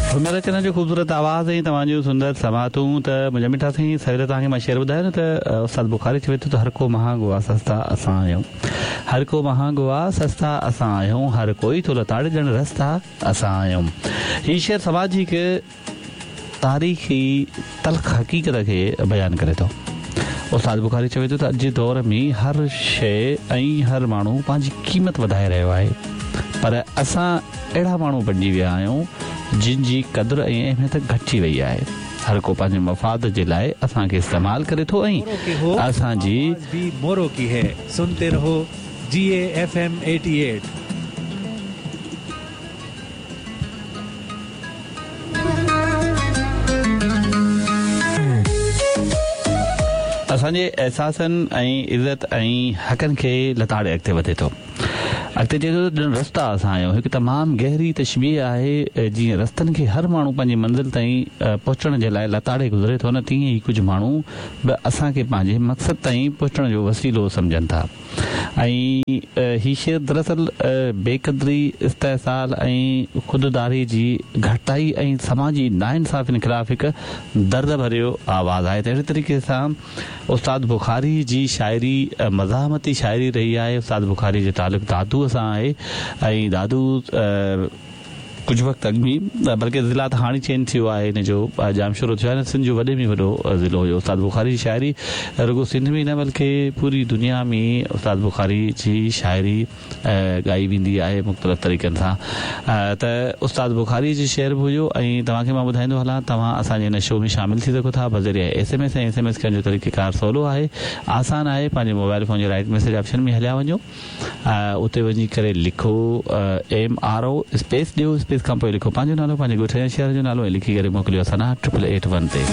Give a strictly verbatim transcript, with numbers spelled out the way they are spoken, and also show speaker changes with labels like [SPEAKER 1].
[SPEAKER 1] मेरे चैनल जो खूबसूरत आवाज़ है तव्हांजो सुंदर समातूं त मुंहिंजा मिठा साईं सवेल तव्हांखे मां शेर ॿुधायो न त उस्ताद बुखारी चवे थो त हर को महांगो आहे सस्ता असां आहियूं हर को महांगो आहे सस्ता असां आहियूं हर कोई थो लताड़े ॼण रस्ता असां आहियूं हीउ शेर समाज जी हिकु तारीख़ी तल्ख़ हक़ीक़त खे बयानु करे थो उस्ताद बुखारी चवे थो त अॼु जे दौर में हर शइ ऐं हर माण्हू पंहिंजी क़ीमत वधाए रहियो आहे पर असां अहिड़ा माण्हू बणिजी विया आहियूं जिन जी क़दुरु ऐं अहमियत घटिजी वई आहे हर को पंहिंजे मफ़ाद जे लाइ असांखे इस्तेमालु करे थो ऐं असांजी
[SPEAKER 2] मोरो की है सुनते रहो जी ए एफ एम अठासी
[SPEAKER 1] असांजे एहसासनि ऐं इज़त ऐं हक़नि खे लताड़े अॻिते वधे थो अॻिते चए थो ॼण रस्ता असां आहियूं हिकु तमामु गहरी तशबीह आहे जीअं रस्तनि खे हर माण्हू पंहिंजी मंज़िल ताईं पहुचण जे लाइ लताड़े गुज़रे थो न तीअं ई कुझु माण्हू बि असांखे पंहिंजे मक़सद ताईं पहुचण जो वसीलो सम्झनि था ऐं हीउ शेर दरअसल बेक़दरी इस्तेहसाल ऐं ख़ुदिदारी जी घटिताई ऐं समाजी नाइंसाफ़िन ख़िलाफ़ हिकु दर्द भरियो आवाज़ आहे त अहिड़े तरीक़े सां उस्ताद बुखारी जी शाइरी मज़ाहमती शाइरी रही आहे उस्ताद बुखारी जे तालुक़ दादूअ सां आहे ऐं दादू कुझु वक़्तु अॻु में बल्कि ज़िला त हाणे चेंज थियो आहे हिन जो जाम शुरू थियो आहे न सिंध जो वॾे में वॾो ज़िलो हुयो उस्ताद बुखारी जी शाइरी रुगो सिंध में न बल्कि पूरी दुनिया में उस्ताद बुखारी जी शाइरी ॻाई वेंदी आहे मुख़्तलिफ़ तरीक़नि सां त उस्ताद बुखारी जी शेर बि हुयो ऐं तव्हांखे मां ॿुधाईंदो हलां तव्हां असांजे हिन शो में शामिलु थी सघो था बज़रिया एस एम एस ऐं एस एम एस करण जो तरीक़ेकार सवलो आहे आसान आहे पंहिंजे मोबाइल फ़ोन जे राइट मैसेज ऑप्शन में हलिया वञो उते वञी करे लिखो एम आर ओ स्पेस ॾियो स्पेस खां पोइ लिखो पंहिंजो नालो पंहिंजे ॻोठ या शहर जो नालो ऐं लिखी करे मोकिलियो असां ट्रिपल एट वन ते